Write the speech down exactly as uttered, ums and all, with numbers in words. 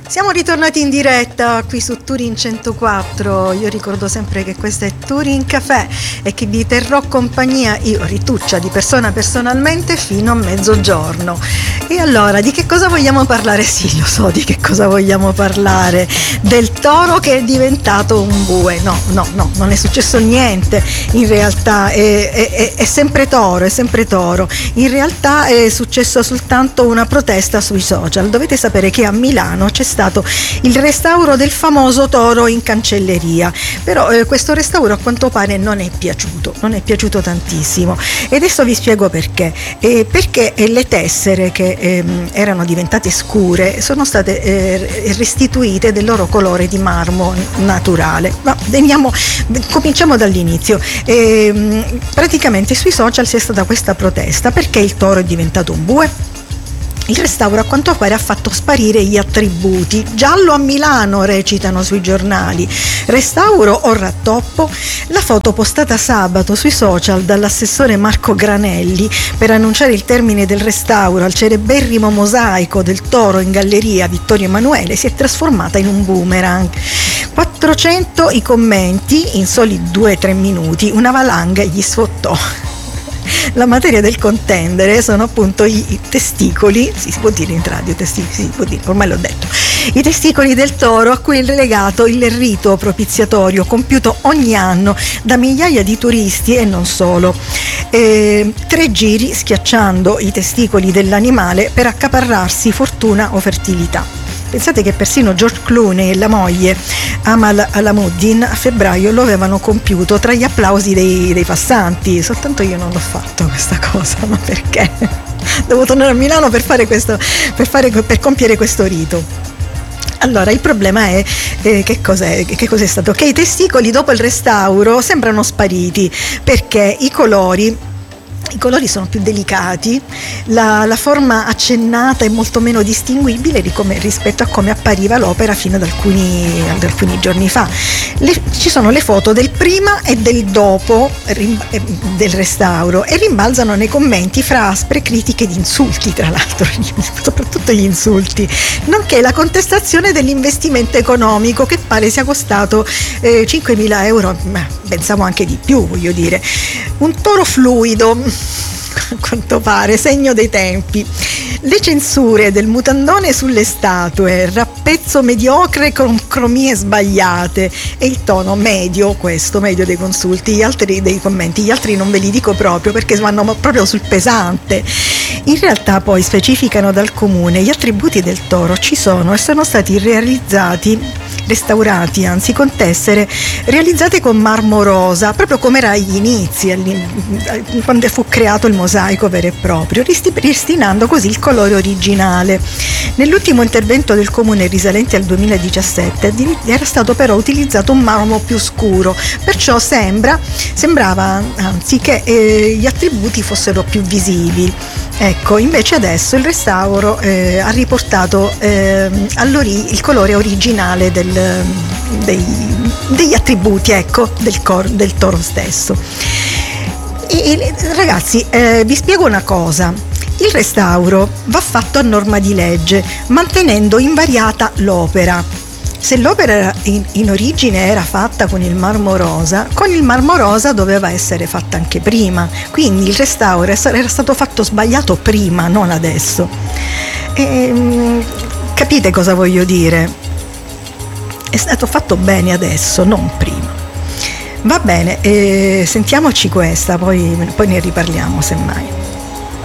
Siamo ritornati in diretta qui su Turin centoquattro. Io ricordo sempre che questo è Turin Café e che vi terrò compagnia io, Rituccia, di persona personalmente fino a mezzogiorno. E allora, di che cosa vogliamo parlare? Sì, lo so di che cosa vogliamo parlare. Del toro che è diventato un bue. No, no, no, non è successo niente. In realtà è, è, è sempre toro, è sempre toro. In realtà è successo soltanto una protesta sui social. Dovete sapere che a Milano c'è stato il restauro del famoso toro in cancelleria, però eh, questo restauro a quanto pare non è piaciuto, non è piaciuto tantissimo, e adesso vi spiego perché. Eh, perché eh, le tessere che eh, erano diventate scure sono state eh, restituite del loro colore di marmo naturale. Ma veniamo, cominciamo dall'inizio. Eh, praticamente sui social c'è stata questa protesta perché il toro è diventato un bue. Il restauro a quanto pare ha fatto sparire gli attributi. Giallo a Milano, recitano sui giornali. Restauro o rattoppo? La foto postata sabato sui social dall'assessore Marco Granelli per annunciare il termine del restauro al celeberrimo mosaico del toro in galleria Vittorio Emanuele si è trasformata in un boomerang. quattrocento i commenti in soli due tre minuti, una valanga gli sfottò. La materia del contendere sono appunto i testicoli, sì, si può dire in radio, testicoli, sì, si può dire, ormai l'ho detto, i testicoli del toro a cui è legato il rito propiziatorio compiuto ogni anno da migliaia di turisti e non solo. Eh, tre giri schiacciando i testicoli dell'animale per accaparrarsi fortuna o fertilità. Pensate che persino George Clooney e la moglie Amal Alamuddin a febbraio lo avevano compiuto tra gli applausi dei, dei passanti. Soltanto io non l'ho fatto questa cosa, ma perché? Devo tornare a Milano per fare questo, per, fare, per compiere questo rito. Allora, il problema è eh, che cos'è, che cos'è stato? Che i testicoli dopo il restauro sembrano spariti perché i colori I colori sono più delicati, la, la forma accennata è molto meno distinguibile di come, rispetto a come appariva l'opera fino ad alcuni, ad alcuni giorni fa. Le, ci sono le foto del prima e del dopo rim, eh, del restauro e rimbalzano nei commenti fra aspre critiche ed insulti, tra l'altro, soprattutto gli insulti, nonché la contestazione dell'investimento economico che pare sia costato eh, cinquemila euro, ma pensavo anche di più, voglio dire. Un toro fluido, a quanto pare, segno dei tempi. Le censure del mutandone sulle statue, rappezzo mediocre con cromie sbagliate e il tono medio, questo medio dei consulti, gli altri dei commenti, gli altri non ve li dico proprio perché vanno proprio sul pesante. In realtà poi specificano dal comune gli attributi del toro ci sono e sono stati realizzati restaurati anzi con tessere realizzate con marmo rosa, proprio come era agli inizi, quando fu creato il mosaico vero e proprio, ripristinando così il colore originale. Nell'ultimo intervento del comune risalente al duemiladiciassette era stato però utilizzato un marmo più scuro, perciò sembra sembrava anzi che eh, gli attributi fossero più visibili. Ecco, invece adesso il restauro eh, ha riportato eh, all'ori- il colore originale del, dei, degli attributi, ecco, del, cor- del toro stesso. E, e, ragazzi, eh, vi spiego una cosa. Il restauro va fatto a norma di legge, mantenendo invariata l'opera. Se l'opera in, in origine era fatta con il marmo rosa, con il marmo rosa doveva essere fatta anche prima, quindi il restauro era stato fatto sbagliato prima, non adesso. E, capite cosa voglio dire? È stato fatto bene adesso, non prima. Va bene, eh, sentiamoci questa, poi, poi ne riparliamo semmai.